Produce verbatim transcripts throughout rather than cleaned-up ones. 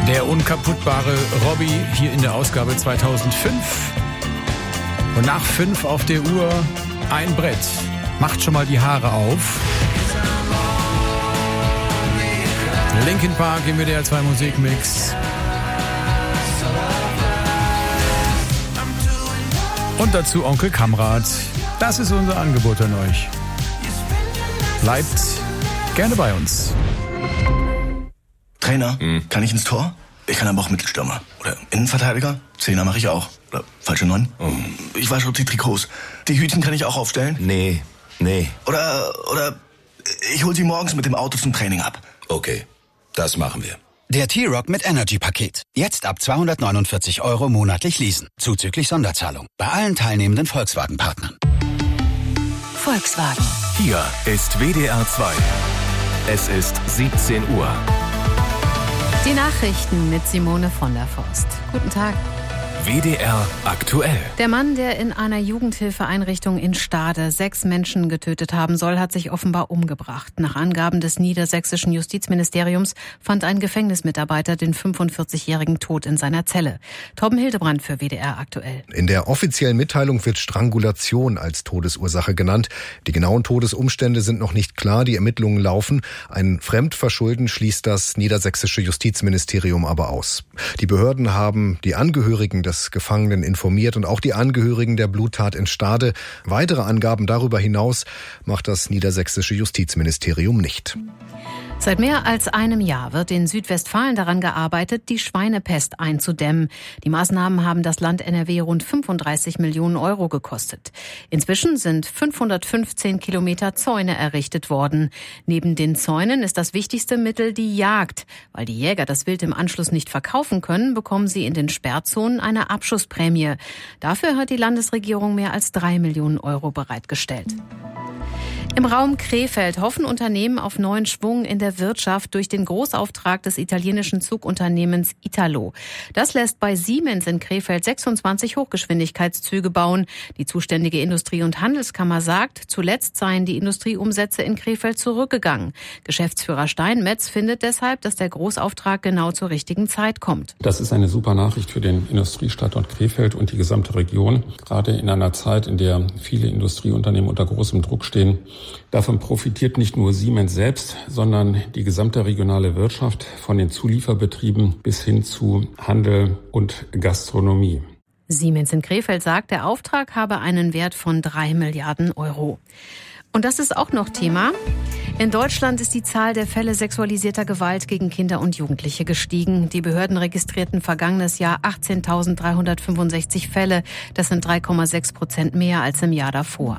Der unkaputtbare Robbie hier in der Ausgabe zweitausendfünf. Und nach fünf auf der Uhr ein Brett. Macht schon mal die Haare auf. Linkin Park im W D R zwei Musikmix. Und dazu Onkel Kamrat. Das ist unser Angebot an euch. Bleibt gerne bei uns. Trainer, hm. kann ich ins Tor? Ich kann aber auch Mittelstürmer. Oder Innenverteidiger? Zehner mache ich auch. Oder falsche Neun? Oh. Ich wasche die Trikots. Die Hütchen kann ich auch aufstellen? Nee, nee. Oder, oder ich hol sie morgens mit dem Auto zum Training ab. Okay, das machen wir. Der T-Rock mit Energy-Paket. Jetzt ab zweihundertneunundvierzig Euro monatlich leasen. Zuzüglich Sonderzahlung. Bei allen teilnehmenden Volkswagen-Partnern. Volkswagen. Hier ist W D R zwei. Es ist siebzehn Uhr. Die Nachrichten mit Simone von der Forst. Guten Tag. W D R aktuell. Der Mann, der in einer Jugendhilfeeinrichtung in Stade sechs Menschen getötet haben soll, hat sich offenbar umgebracht. Nach Angaben des niedersächsischen Justizministeriums fand ein Gefängnismitarbeiter den fünfundvierzigjährigen tot in seiner Zelle. Torben Hildebrand für W D R aktuell. In der offiziellen Mitteilung wird Strangulation als Todesursache genannt. Die genauen Todesumstände sind noch nicht klar, die Ermittlungen laufen. Ein Fremdverschulden schließt das niedersächsische Justizministerium aber aus. Die Behörden haben die Angehörigen des Gefangenen informiert und auch die Angehörigen der Bluttat in Stade. Weitere Angaben darüber hinaus macht das niedersächsische Justizministerium nicht. Seit mehr als einem Jahr wird in Südwestfalen daran gearbeitet, die Schweinepest einzudämmen. Die Maßnahmen haben das Land N R W rund fünfunddreißig Millionen Euro gekostet. Inzwischen sind fünfhundertfünfzehn Kilometer Zäune errichtet worden. Neben den Zäunen ist das wichtigste Mittel die Jagd. Weil die Jäger das Wild im Anschluss nicht verkaufen können, bekommen sie in den Sperrzonen eine Abschussprämie. Dafür hat die Landesregierung mehr als drei Millionen Euro bereitgestellt. Im Raum Krefeld hoffen Unternehmen auf neuen Schwung in der Wirtschaft durch den Großauftrag des italienischen Zugunternehmens Italo. Das lässt bei Siemens in Krefeld sechsundzwanzig Hochgeschwindigkeitszüge bauen. Die zuständige Industrie- und Handelskammer sagt, zuletzt seien die Industrieumsätze in Krefeld zurückgegangen. Geschäftsführer Steinmetz findet deshalb, dass der Großauftrag genau zur richtigen Zeit kommt. Das ist eine super Nachricht für den Industriestandort Krefeld und die gesamte Region. Gerade in einer Zeit, in der viele Industrieunternehmen unter großem Druck stehen. Davon profitiert nicht nur Siemens selbst, sondern die gesamte regionale Wirtschaft von den Zulieferbetrieben bis hin zu Handel und Gastronomie. Siemens in Krefeld sagt, der Auftrag habe einen Wert von drei Milliarden Euro. Und das ist auch noch Thema. In Deutschland ist die Zahl der Fälle sexualisierter Gewalt gegen Kinder und Jugendliche gestiegen. Die Behörden registrierten vergangenes Jahr achtzehntausenddreihundertfünfundsechzig Fälle. Das sind drei Komma sechs Prozent mehr als im Jahr davor.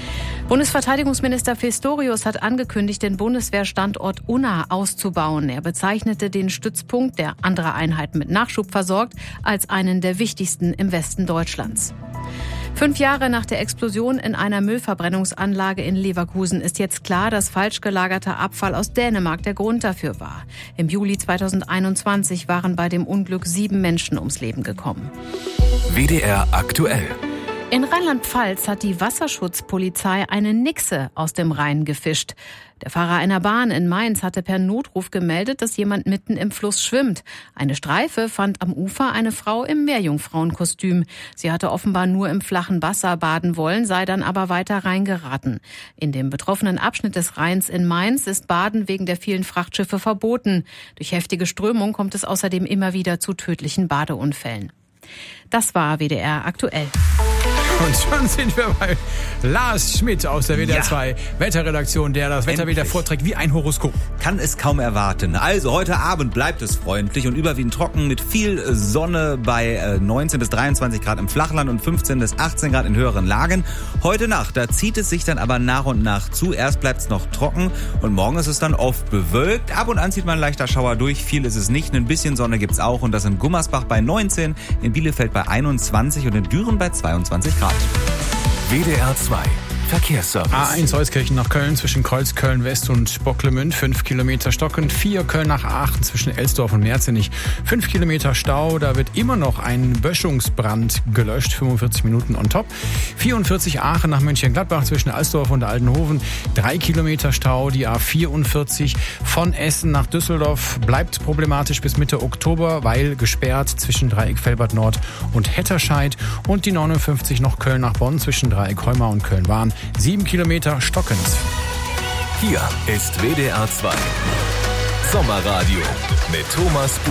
Bundesverteidigungsminister Pistorius hat angekündigt, den Bundeswehrstandort Unna auszubauen. Er bezeichnete den Stützpunkt, der andere Einheiten mit Nachschub versorgt, als einen der wichtigsten im Westen Deutschlands. Fünf Jahre nach der Explosion in einer Müllverbrennungsanlage in Leverkusen ist jetzt klar, dass falsch gelagerter Abfall aus Dänemark der Grund dafür war. Im Juli zweitausendeinundzwanzig waren bei dem Unglück sieben Menschen ums Leben gekommen. W D R aktuell. In Rheinland-Pfalz hat die Wasserschutzpolizei eine Nixe aus dem Rhein gefischt. Der Fahrer einer Bahn in Mainz hatte per Notruf gemeldet, dass jemand mitten im Fluss schwimmt. Eine Streife fand am Ufer eine Frau im Meerjungfrauenkostüm. Sie hatte offenbar nur im flachen Wasser baden wollen, sei dann aber weiter reingeraten. In dem betroffenen Abschnitt des Rheins in Mainz ist Baden wegen der vielen Frachtschiffe verboten. Durch heftige Strömung kommt es außerdem immer wieder zu tödlichen Badeunfällen. Das war W D R aktuell. Und schon sind wir bei Lars Schmidt aus der W D R zwei ja. Wetterredaktion, der das Wetter wieder vorträgt wie ein Horoskop. Kann es kaum erwarten. Also heute Abend bleibt es freundlich und überwiegend trocken mit viel Sonne bei neunzehn bis dreiundzwanzig Grad im Flachland und fünfzehn bis achtzehn Grad in höheren Lagen. Heute Nacht, da zieht es sich dann aber nach und nach zu. Erst bleibt es noch trocken und morgen ist es dann oft bewölkt. Ab und an zieht man ein leichter Schauer durch. Viel ist es nicht. Ein bisschen Sonne gibt's auch und das in Gummersbach bei neunzehn, in Bielefeld bei einundzwanzig und in Düren bei zweiundzwanzig Grad. W D R zwei. Verkehrsservice. A eins Euskirchen nach Köln zwischen Kreuz Köln West und Bocklemünd, fünf Kilometer stockend. vier Köln nach Aachen zwischen Elsdorf und Merzenich, fünf Kilometer Stau. Da wird immer noch ein Böschungsbrand gelöscht, fünfundvierzig Minuten on top. vierundvierzig Aachen nach Mönchengladbach zwischen Alsdorf und Altenhoven, drei Kilometer Stau. Die A vierundvierzig von Essen nach Düsseldorf bleibt problematisch bis Mitte Oktober, weil gesperrt zwischen Dreieck Velbert Nord und Hetterscheid. Und die neunundfünfzig noch Köln nach Bonn zwischen Dreieck Heumar und Köln-Wahn, sieben Kilometer stockend. Hier ist W D R zwei Sommerradio mit Thomas Buch.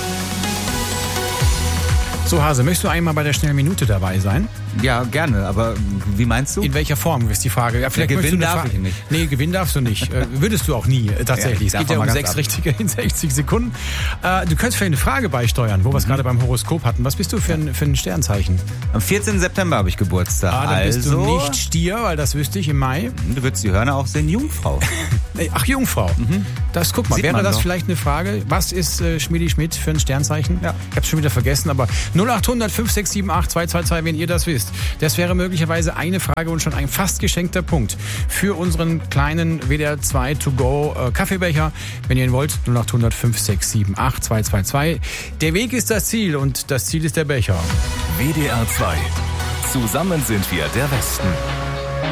So, Hase, möchtest du einmal bei der schnellen Minute dabei sein? Ja, gerne, aber wie meinst du? In welcher Form ist die Frage? Ja, vielleicht ja, gewinnen darf Fra- ich nicht. Nee, gewinnen darfst du nicht. äh, würdest du auch nie, äh, tatsächlich. Ja, es geht ja um sechs ab. Richtige in sechzig Sekunden. Äh, du könntest vielleicht eine Frage beisteuern, wo wir es mhm. gerade beim Horoskop hatten. Was bist du für ein, für ein Sternzeichen? Am vierzehnten September habe ich Geburtstag. Ah, dann also bist du nicht Stier, weil das wüsste ich im Mai. Du würdest die Hörner auch sehen, Jungfrau. Ach, Jungfrau. Mhm. Das, guck mal, Sieht wäre das doch. vielleicht eine Frage? Was ist äh, Schmidi Schmidt für ein Sternzeichen? Ja. Ich hab's schon wieder vergessen, aber null acht hundert fünf sechs sieben acht zwei zwei zwei, wenn ihr das wisst. Das wäre möglicherweise eine Frage und schon ein fast geschenkter Punkt für unseren kleinen W D R zwei To Go äh, Kaffeebecher. Wenn ihr ihn wollt, null acht hundert fünf sechs sieben acht zwei zwei zwei. Der Weg ist das Ziel und das Ziel ist der Becher. W D R zwei. Zusammen sind wir der Westen.